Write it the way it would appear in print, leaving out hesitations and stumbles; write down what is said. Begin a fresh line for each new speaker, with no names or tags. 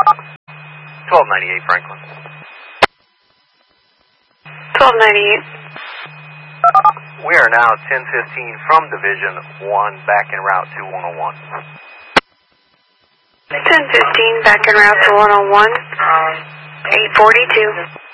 1298 Franklin.
1298.
We are now 1015 from Division 1, back en route to 101.
1015, back en route to 101. 842.